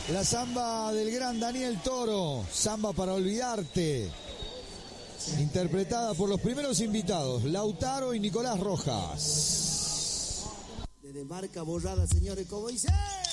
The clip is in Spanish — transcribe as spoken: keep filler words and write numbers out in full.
La samba del gran Daniel Toro, Samba para olvidarte, interpretada por los primeros invitados, Lautaro y Nicolás Rojas. Desde marca borrada, señores, como dice...